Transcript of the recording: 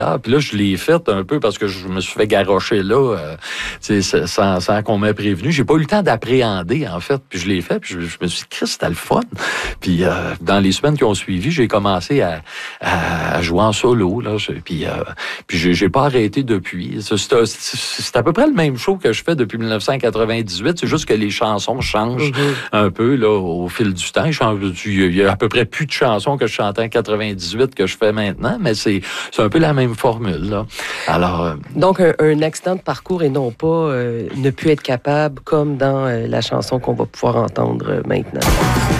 Puis là, je l'ai fait un peu parce que je me suis fait garrocher là, sans qu'on m'ait prévenu. J'ai pas eu le temps d'appréhender, en fait. Puis je l'ai fait, puis je me suis dit, Christ, c'était le fun. Puis dans les semaines qui ont suivi, j'ai commencé à jouer en solo. Là, puis j'ai pas arrêté depuis. C'est à peu près le même show que je fais depuis 1998. C'est juste que les chansons changent un peu là, au fil du temps. Il y a à peu près plus de chansons que je chantais en 98 que je fais maintenant, mais c'est un peu la même formule, là. Alors, donc, un accident de parcours et non pas ne plus être capable, comme dans la chanson qu'on va pouvoir entendre maintenant.